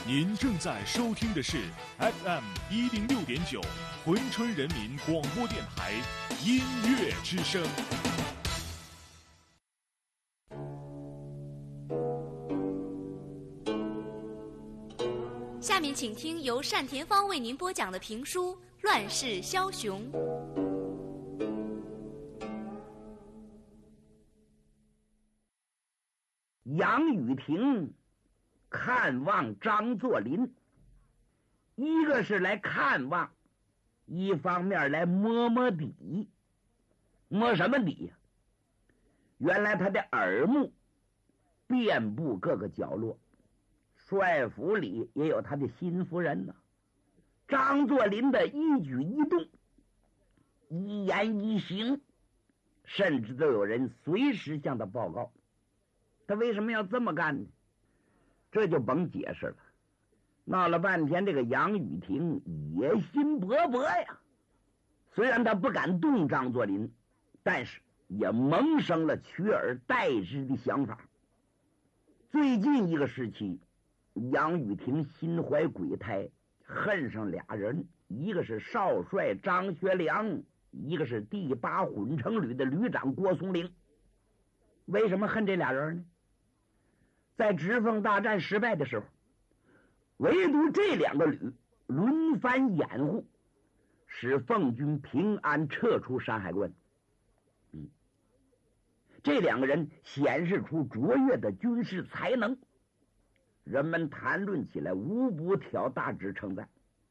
您正在收听的是 FM106.9珲春人民广播电台音乐之声。 下面请听由单田芳为您播讲的评书《乱世枭雄》。 杨雨婷看望张作霖，一个是来看望，一方面来摸摸底。摸什么底呀？原来他的耳目遍布各个角落，帅府里也有他的心腹人呢。张作霖的一举一动、一言一行，甚至都有人随时向他报告。他为什么要这么干呢？这就甭解释了。闹了半天，这个杨雨婷野心勃勃呀。虽然他不敢动张作霖，但是也萌生了取而代之的想法。最近一个时期，杨雨婷心怀鬼胎，恨上俩人，一个是少帅张学良，一个是第8混成旅的旅长郭松龄。为什么恨这俩人呢？在直奉大战失败的时候，唯独这两个旅轮番掩护，使奉军平安撤出山海关。这两个人显示出卓越的军事才能，人们谈论起来无不挑大指称赞。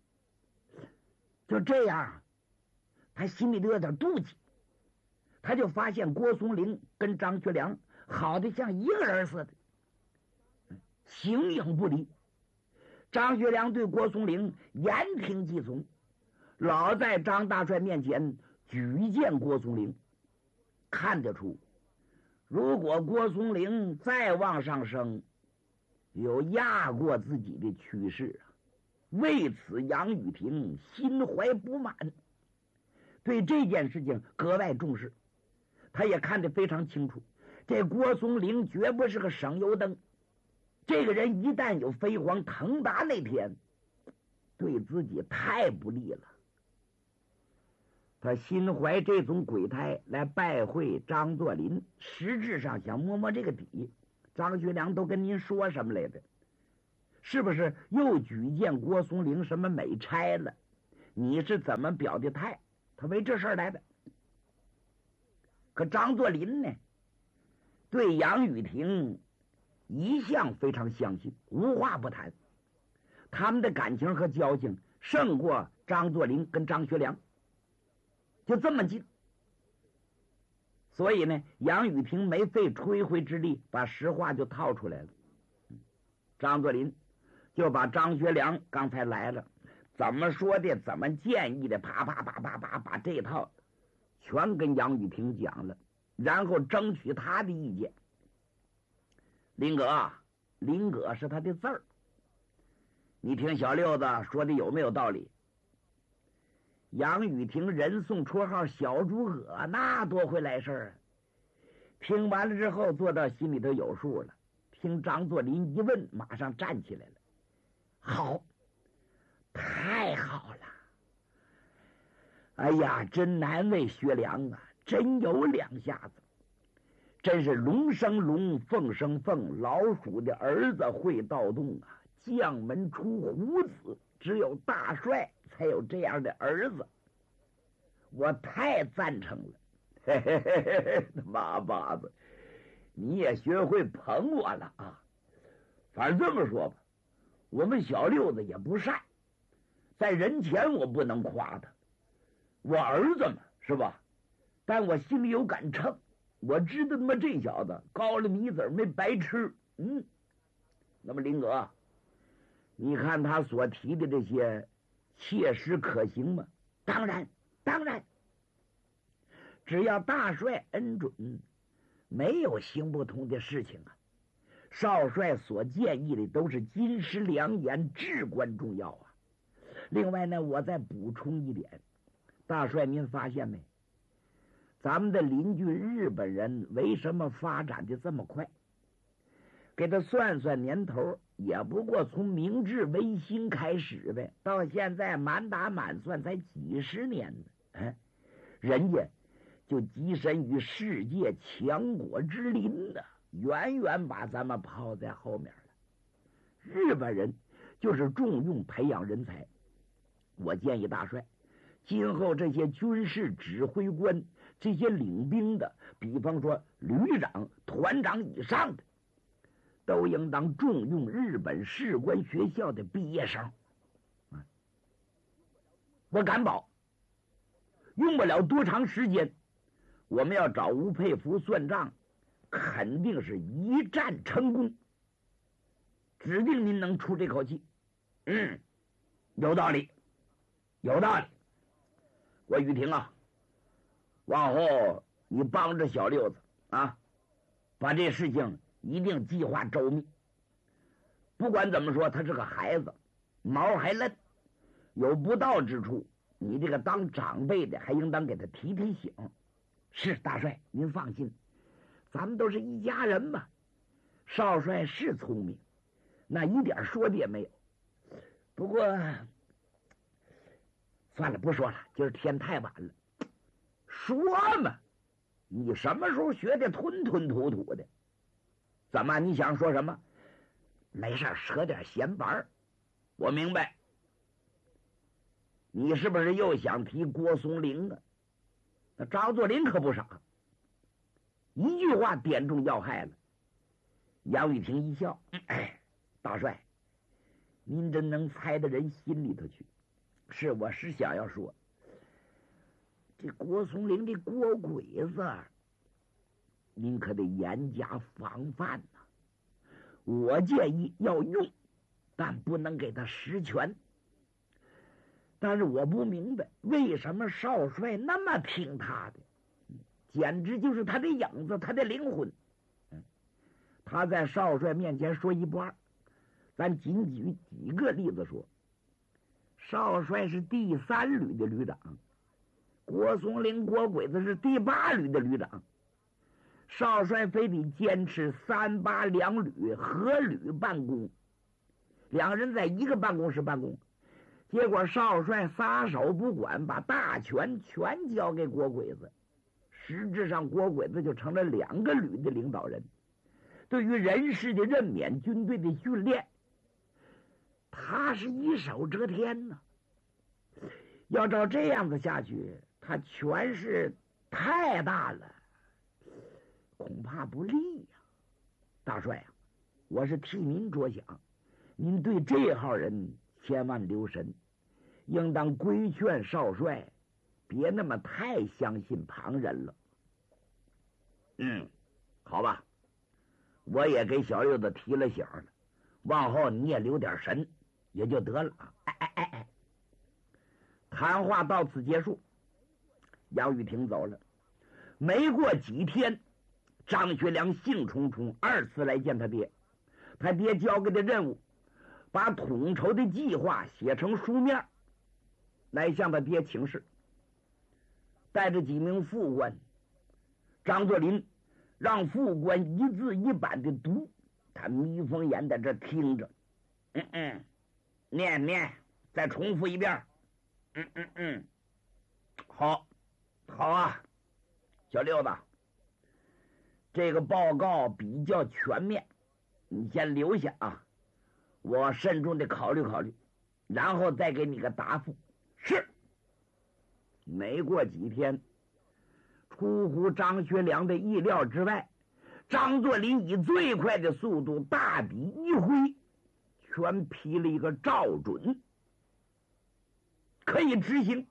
就这样，他心里就有点妒忌，他就发现郭松龄跟张学良好的像一个人似的，形影不离。张学良对郭松龄言听计从，老在张大帅面前举荐郭松龄，看得出如果郭松龄再往上升，有压过自己的趋势啊。为此杨雨婷心怀不满，对这件事情格外重视。他也看得非常清楚，这郭松龄绝不是个省油灯，这个人一旦有飞黄腾达那天，对自己太不利了。他心怀这种鬼胎来拜会张作霖，实质上想摸摸这个底。张学良都跟您说什么来着？是不是又举荐郭松龄什么美差了？你是怎么表的态？他为这事儿来的。可张作霖呢，对杨雨婷一向非常相信，无话不谈。他们的感情和交情胜过张作霖跟张学良，就这么近。所以呢，杨雨婷没费吹灰之力，把实话就套出来了。张作霖就把张学良刚才来了怎么说的，怎么建议的，啪啪啪啪啪，把这套全跟杨雨婷讲了，然后争取他的意见。林哥，林哥是他的字儿，你听小六子说的有没有道理？杨雨婷人送绰号小诸葛，那多会来事儿啊！听完了之后，做到心里头有数了。听张作霖一问，马上站起来了。好，太好了！哎呀，真难为学良啊，真有两下子。真是龙生龙，凤生凤，老鼠的儿子会盗洞啊！将门出虎子，只有大帅才有这样的儿子，我太赞成了。嘿嘿嘿嘿，马把子，你也学会捧我了啊！反正这么说吧，我们小六子也不善，在人前我不能夸他，我儿子嘛，是吧？但我心里有杆秤，我知道他妈这小子高了米子没白吃。那么林哥，你看他所提的这些切实可行吗？当然，当然，只要大帅恩准，没有行不通的事情啊。少帅所建议的都是金石良言，至关重要啊。另外呢，我再补充一点，大帅您发现没？咱们的邻居日本人为什么发展的这么快？给他算算年头， 也不过从明治维新开始呗，到现在满打满算才几十年呢。人家就跻身于世界强国之林呢，远远把咱们抛在后面了。日本人就是重用培养人才，我建议大帅，今后这些军事指挥官，这些领兵的，比方说旅长、团长以上的，都应当重用日本士官学校的毕业生。我敢保，用不了多长时间，我们要找吴佩孚算账，肯定是一战成功，指定您能出这口气。有道理，有道理。我雨婷啊，往后你帮着小六子啊，把这事情一定计划周密。不管怎么说，他是个孩子，毛还嫩，有不到之处，你这个当长辈的还应当给他提提醒。是大帅，您放心，咱们都是一家人嘛。少帅是聪明，那一点说的也没有。不过算了，不说了，今儿天太晚了。说嘛，你什么时候学的吞吞吐吐的？怎么你想说什么？没事，扯点闲玩儿。我明白，你是不是又想提郭松龄啊？那张作霖可不傻，一句话点中要害了。杨玉婷一笑，大帅，您真能猜到人心里头去。是，我是想要说，这郭松龄这郭鬼子，您可得严加防范呐。我建议要用，但不能给他实权。但是我不明白，为什么少帅那么听他的，简直就是他的影子，他的灵魂。他在少帅面前说一不二，咱仅举几个例子说。少帅是第3旅的旅长，郭松龄郭鬼子是第8旅的旅长。少帅非得坚持3、8两旅合旅办公，两人在一个办公室办公，结果少帅撒手不管，把大权全交给郭鬼子，实质上郭鬼子就成了2个旅的领导人。对于人事的任免、军队的训练，他是一手遮天呢。要照这样子下去，他权势太大了，恐怕不利呀。大帅啊，我是替您着想，您对这号人千万留神，应当规劝少帅，别那么太相信旁人了。好吧，我也给小六子提了醒了，往后你也留点神也就得了。谈话到此结束，杨玉婷走了。没过几天，张学良兴冲冲2次来见他爹，他爹交给的任务，把统筹的计划写成书面，来向他爹请示。带着几名副官，张作霖让副官一字一板的读，他眯缝眼在这听着。念，再重复一遍。好啊，小六子，这个报告比较全面，你先留下啊，我慎重的考虑考虑，然后再给你个答复。是。没过几天，出乎张学良的意料之外，张作霖以最快的速度大笔一挥，全批了一个照准，可以执行。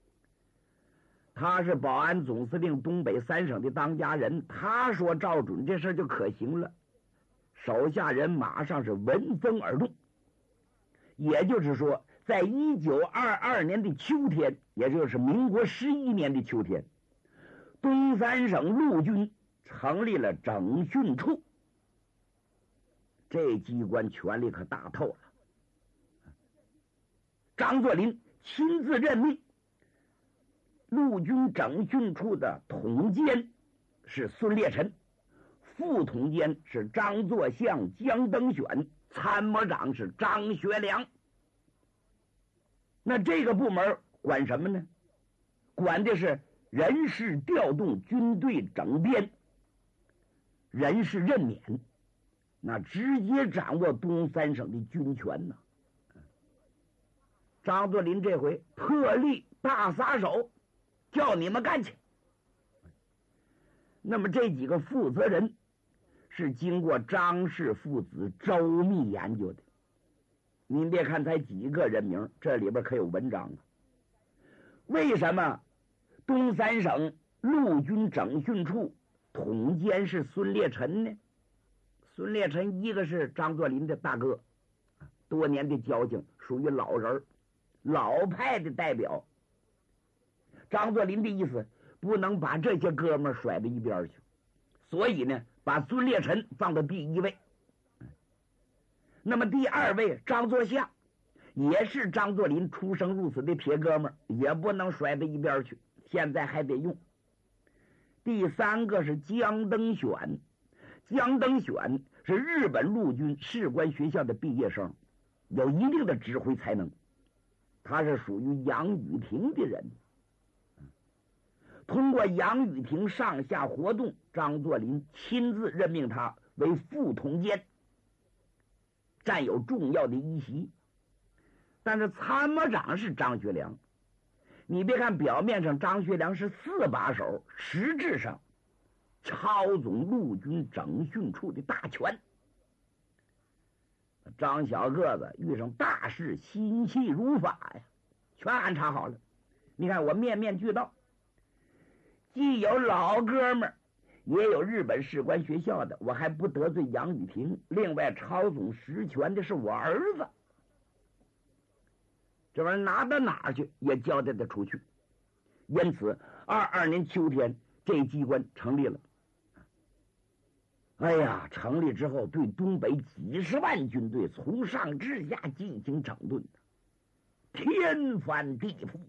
他是保安总司令东北3省的当家人，他说照准这事就可行了，手下人马上是闻风而动。也就是说，在1922年的秋天，也就是民国11年的秋天，东3省陆军成立了整训处。这机关权力可大透了。张作霖亲自任命陆军整训处的统监是孙烈臣，副统监是张作相、江登选、 参谋长是张学良。那这个部门管什么呢？管的是人事调动、军队整编、人事任免，那直接掌握东三省的军权呢。张作霖这回破例大撒手，叫你们干去。那么这几个负责人是经过张氏父子周密研究的。您别看才几个人名，这里边可有文章啊。为什么东三省陆军整训处统监是孙烈臣呢？孙烈臣一个是张作霖的大哥，多年的交情，属于老人老派的代表。张作霖的意思不能把这些哥们甩到一边去，所以呢把孙烈臣放到第一位。那么第二位张作相也是张作霖出生入死的铁哥们，也不能甩到一边去，现在还得用。第三个是江登选，江登选是日本陆军士官学校的毕业生，有一定的指挥才能，他是属于杨宇霆的人。通过杨宇霆上下活动，张作霖亲自任命他为副统监，占有重要的一席。但是参谋长是张学良，你别看表面上张学良是4把手，实质上操纵陆军整训处的大权。张小个子遇上大事，心气如法呀，全安插好了。你看我面面俱到，既有老哥们儿，也有日本士官学校的，我还不得罪杨宇霆。另外操纵实权的是我儿子，这玩意儿拿到哪儿去也交代得出去。因此22年秋天这机关成立了。哎呀，成立之后对东北几十万军队从上至下进行整顿，天翻地覆，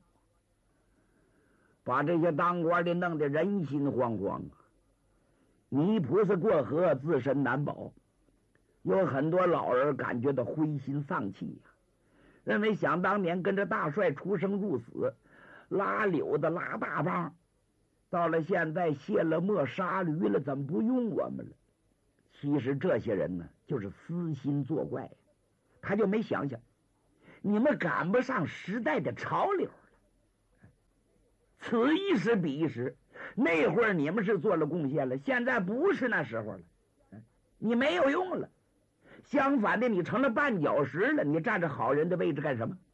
把这些当官的弄得人心惶惶啊！泥菩萨过河，自身难保。有很多老人感觉到灰心丧气呀，认为想当年跟着大帅出生入死，拉柳子拉大棒，到了现在卸了磨杀驴了，怎么不用我们了？其实这些人呢，就是私心作怪，他就没想想，你们赶不上时代的潮流了。此一时彼一时，那会儿你们是做了贡献了，现在不是那时候了，你没有用了。相反的，你成了绊脚石了，你占着好人的位置干什么？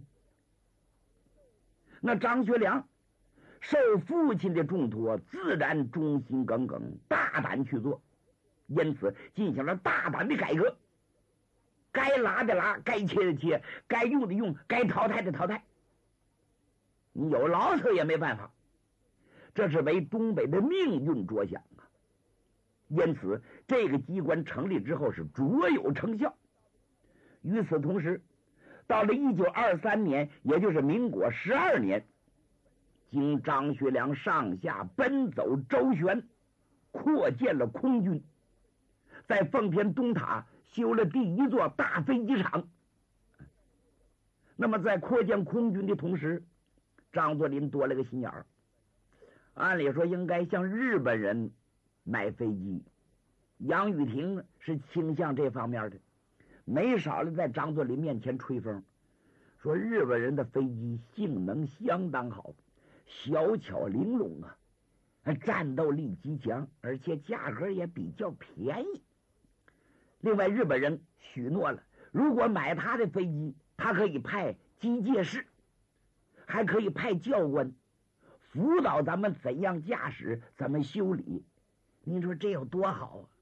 那张学良受父亲的重托，自然忠心耿耿，大胆去做，因此进行了大胆的改革，该拉的拉，该切的切，该用的用，该淘汰的淘汰。你有牢骚也没办法，这是为东北的命运着想啊。因此这个机关成立之后是卓有成效。与此同时，到了1923年，也就是民国12年，经张学良上下奔走周旋，扩建了空军，在奉天东塔修了第一座大飞机场。那么在扩建空军的同时，张作霖多了个心眼儿，按理说应该向日本人买飞机，杨宇霆是倾向这方面的，没少的在张作霖面前吹风，说日本人的飞机性能相当好，小巧玲珑啊，战斗力极强，而且价格也比较便宜。另外日本人许诺了，如果买他的飞机，他可以派机械师，还可以派教官辅导咱们怎样驾驶，怎么修理。您说这有多好啊？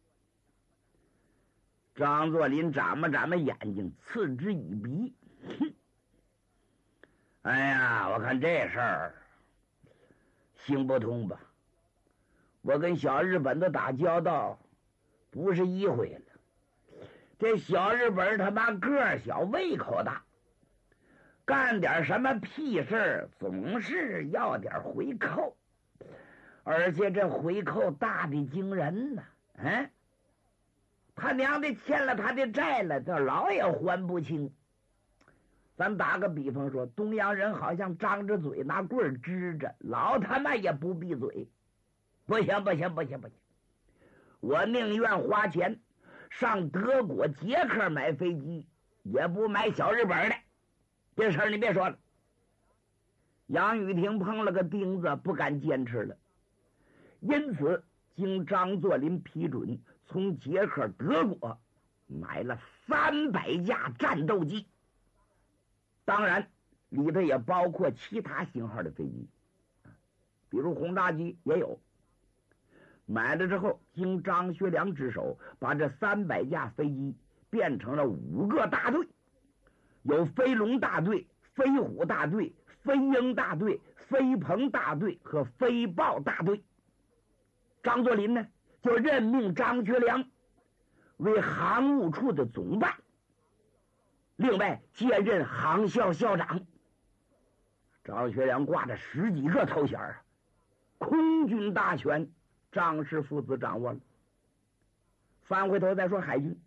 张作霖眨巴眨巴眼睛，嗤之以鼻。哎呀，我看这事儿行不通吧？我跟小日本的打交道不是一回了。这小日本他妈个儿小，胃口大，干点什么屁事儿总是要点回扣，而且这回扣大的惊人呢。 他娘的欠了他的债了，这老也还不清。咱打个比方说，东洋人好像张着嘴拿棍支着，老他妈也不闭嘴。不行不行不行不行，我宁愿花钱上德国捷克买飞机，也不买小日本的。这事儿你别说了。杨雨婷碰了个钉子，不敢坚持了。因此经张作霖批准，从捷克德国买了300架战斗机，当然里头也包括其他型号的飞机，比如轰炸机也有。买了之后，经张学良之手，把这300架飞机变成了5个大队，有飞龙大队、飞虎大队、飞鹰大队、飞鹏大队和飞豹大队。张作霖呢，就任命张学良为航务处的总办，另外兼任航校校长。张学良挂着10几个头衔啊，空军大权张氏父子掌握了。翻回头再说海军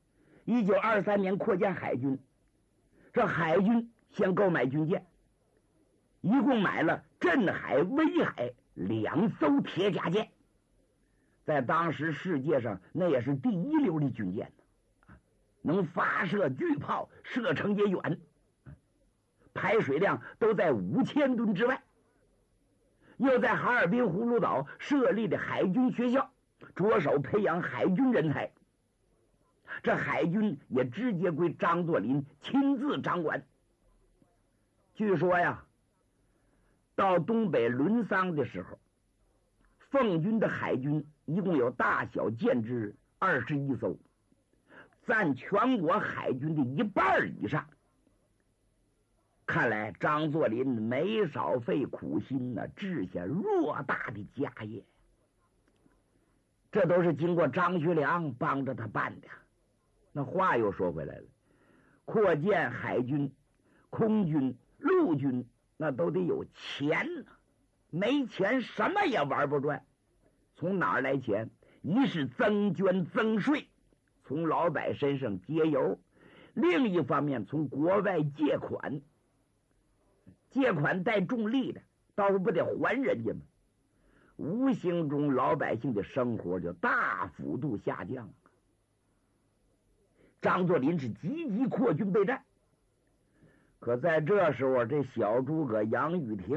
，1923年扩建海军，这海军先购买军舰，一共买了镇海、威海2艘铁甲舰，在当时世界上那也是第一流的军舰，能发射巨炮，射程也远，排水量都在5000吨之外。又在哈尔滨葫芦岛设立的海军学校，着手培养海军人才。这海军也直接归张作霖亲自掌管。据说呀，到东北沦丧的时候，奉军的海军一共有大小舰只21艘，占全国海军的1半以上。看来张作霖没少费苦心呢，治下偌大的家业。这都是经过张学良帮着他办的。那话又说回来了，扩建海军、空军、陆军，那都得有钱呢，没钱什么也玩不转。从哪儿来钱？一是增捐增税，从老百身上节油；另一方面从国外借款，借款带重利的，到时候不得还人家吗？无形中老百姓的生活就大幅度下降。张作霖是积极扩军备战，可在这时候，这小诸葛杨雨婷